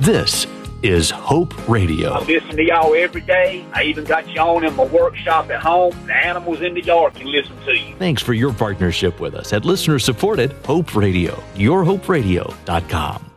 This is Hope Radio. I listen to y'all every day. I even got you on in my workshop at home. The animals in the yard can listen to you. Thanks for your partnership with us at listener-supported Hope Radio. YourHopeRadio.com.